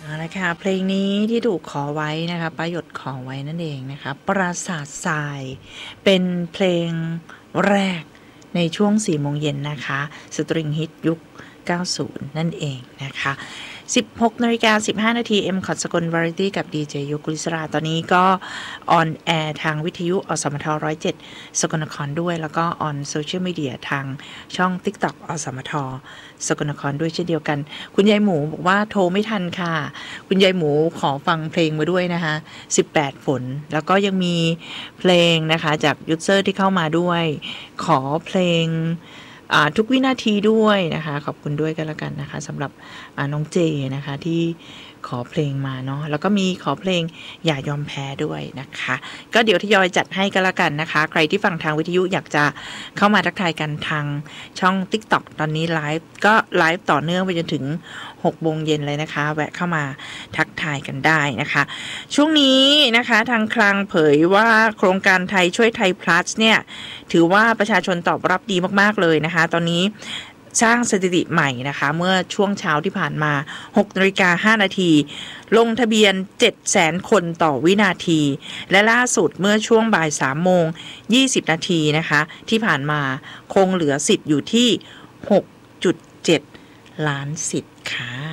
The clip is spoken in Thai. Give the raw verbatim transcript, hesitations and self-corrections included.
เอาละค่ะเพลงนี้ที่ถูกขอไว้นะคะป้าหยดขอไว้นั่นเองนะคะปราสาททรายเป็นเพลงแรกในช่วงสี่โมงเย็นนะคะสตริงฮิตยุคเก้าสิบนั่นเองนะคะสิบหกนาฬิกาสิบห้านาที M คอร์ดสกลวาไรตี้กับดีเจยุกุลิศราตอนนี้ก็ออนแอร์ทางวิทยุอสมทหนึ่งศูนย์เจ็ดสกลนครด้วยแล้วก็ออนโซเชียลมีเดียทางช่อง TikTok อสมทสกลนครด้วยเช่นเดียวกันคุณยายหมูบอกว่าโทรไม่ทันค่ะคุณยายหมูขอฟังเพลงมาด้วยนะคะสิบแปดฝนแล้วก็ยังมีเพลงนะคะจากยูเซอร์ที่เข้ามาด้วยขอเพลงทุกวินาทีด้วยนะคะขอบคุณด้วยกันแล้วกันนะคะสำหรับน้องเจนะคะที่ขอเพลงมาเนาะแล้วก็มีขอเพลงอย่ายอมแพ้ด้วยนะคะก็เดี๋ยวทยอยจัดให้กันละกันนะคะใครที่ฟังทางวิทยุอยากจะเข้ามาทักทายกันทางช่อง TikTok ตอนนี้ไลฟ์ก็ไลฟ์ต่อเนื่องไปจนถึงหกโมงเย็นเลยนะคะแวะเข้ามาทักทายกันได้นะคะช่วงนี้นะคะทางคลังเผยว่าโครงการไทยช่วยไทย plus เนี่ยถือว่าประชาชนตอบรับดีมากๆเลยนะคะตอนนี้สร้างสถิติใหม่นะคะเมื่อช่วงเช้าที่ผ่านมา หกนาฬิกาห้านาทีลงทะเบียน เจ็ดแสน คนต่อวินาทีและล่าสุดเมื่อช่วงบ่ายสามโมงยี่สิบนาทีนะคะที่ผ่านมาคงเหลือสิทธิ์อยู่ที่ หกจุดเจ็ด ล้านสิทธิ์ค่ะ